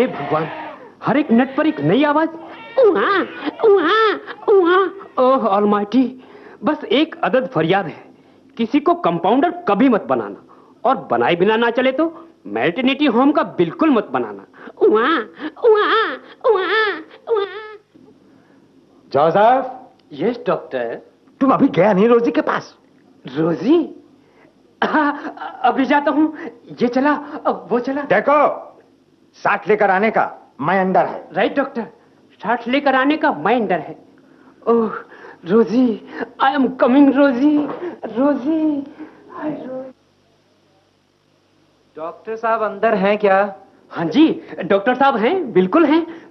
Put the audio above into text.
भगवान, हर एक नट पर एक नई आवाज। उहाँ, उहाँ, उहाँ। ओह ऑलमाइटी, बस एक अदद फरियाद है, किसी को कंपाउंडर कभी मत बनाना, और बनाए बिना ना चले तो मैटरनिटी होम का बिल्कुल मत बनाना। उहाँ, उहाँ, उहाँ, उहाँ। जोसेफ। Yes doctor. तुम अभी गया नहीं रोजी के पास? रोजी? अभी जाता हूँ, ये चला अब वो चला। देखो, 60 लेकर आने का मैं अंडर है। राइट डॉक्टर, 60 लेकर आने का मैं अंडर है। ओह रोजी, आई एम कमिंग रोजी, रोजी, हाय रोजी। डॉक्टर साहब अंदर हैं क्या? हाँ जी डॉक्टर साहब हैं, बिल्कुल हैं,